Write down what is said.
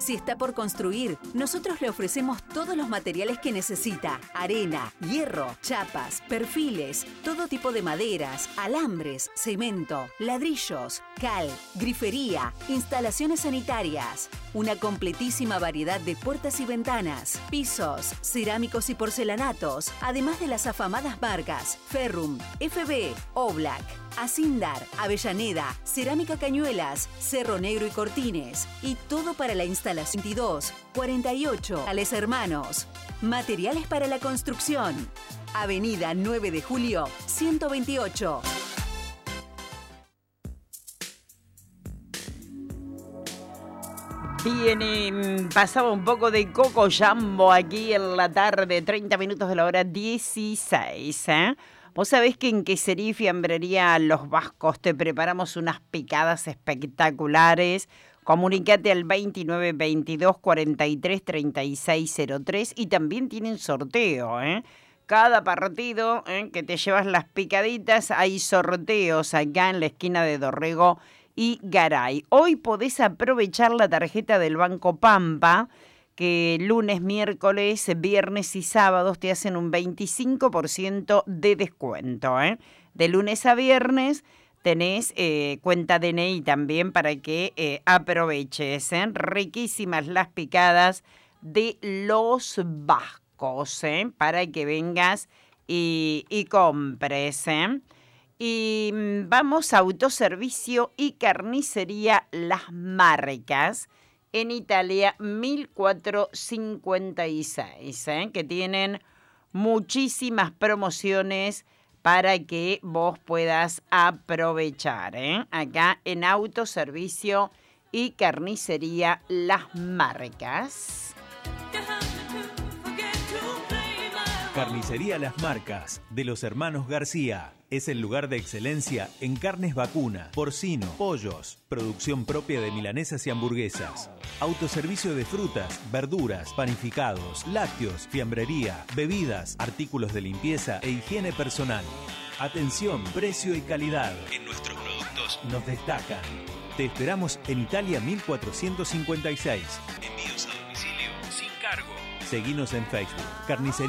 Si está por construir, nosotros le ofrecemos todos los materiales que necesita: arena, hierro, chapas, perfiles, todo tipo de maderas, alambres, cemento, ladrillos, cal, grifería, instalaciones sanitarias, una completísima variedad de puertas y ventanas, pisos, cerámicos y porcelanatos, además de las afamadas marcas Ferrum, FB, Oblak, Asindar, Avellaneda, Cerámica Cañuelas, Cerro Negro y Cortines. Y todo para la instalación 22, 48, Ales Hermanos. Materiales para la construcción. Avenida 9 de Julio, 128. Bien, pasaba un poco de Coco Jambo aquí en la tarde, 30 minutos de la hora 16, ¿eh? Vos sabés que en Quesería y Fiambrería Los Vascos te preparamos unas picadas espectaculares. Comunicate al 2922 43 36 03 y también tienen sorteo, ¿eh? Cada partido que te llevas las picaditas, hay sorteos acá en la esquina de Dorrego y Garay. Hoy podés aprovechar la tarjeta del Banco Pampa, que lunes, miércoles, viernes y sábados te hacen un 25% de descuento, ¿eh? De lunes a viernes tenés cuenta DNI también para que aproveches, ¿eh? Riquísimas las picadas de Los Vascos, ¿eh? Para que vengas y compres, ¿eh? Y vamos a Autoservicio y Carnicería Las Marcas, en Italia 1456, que tienen muchísimas promociones para que vos puedas aprovechar, acá en Autoservicio y Carnicería Las Marcas. Carnicería Las Marcas, de los hermanos García. Es el lugar de excelencia en carnes vacuna, porcino, pollos, producción propia de milanesas y hamburguesas. Autoservicio de frutas, verduras, panificados, lácteos, fiambrería, bebidas, artículos de limpieza e higiene personal. Atención, precio y calidad. En nuestros productos nos destacan. Te esperamos en Italia 1456. Envíos a domicilio sin cargo. Seguinos en Facebook. Carnicería